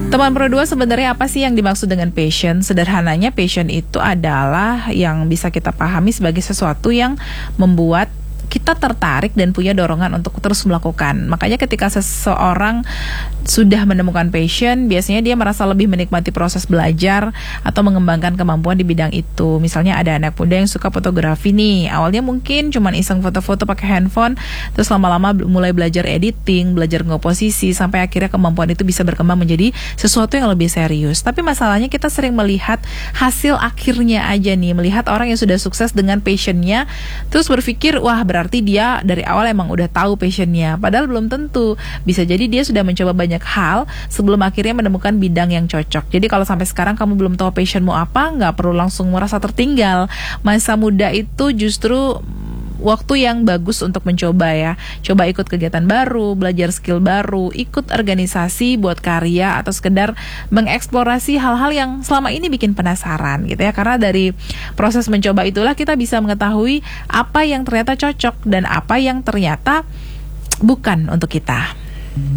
Teman Pro 2, sebenarnya apa sih yang dimaksud dengan passion? Sederhananya passion itu adalah yang bisa kita pahami sebagai sesuatu yang membuat kita tertarik dan punya dorongan untuk terus melakukan. Makanya ketika seseorang sudah menemukan passion, biasanya dia merasa lebih menikmati proses belajar atau mengembangkan kemampuan di bidang itu. Misalnya ada anak muda yang suka fotografi nih, awalnya mungkin cuman iseng foto-foto pakai handphone, terus lama-lama mulai belajar editing, belajar ngeposisi, sampai akhirnya kemampuan itu bisa berkembang menjadi sesuatu yang lebih serius. Tapi masalahnya kita sering melihat hasil akhirnya aja nih, melihat orang yang sudah sukses dengan passionnya, terus berpikir, wah berarti dia dari awal emang udah tahu passionnya. Padahal belum tentu. Bisa jadi dia sudah mencoba banyak hal sebelum akhirnya menemukan bidang yang cocok. Jadi kalau sampai sekarang kamu belum tahu passionmu apa, nggak perlu langsung merasa tertinggal. Masa muda itu justru waktu yang bagus untuk mencoba ya. Coba ikut kegiatan baru, belajar skill baru, ikut organisasi buat karya, atau sekedar mengeksplorasi hal-hal yang selama ini bikin penasaran gitu ya. Karena dari proses mencoba itulah kita bisa mengetahui apa yang ternyata cocok dan apa yang ternyata bukan untuk kita.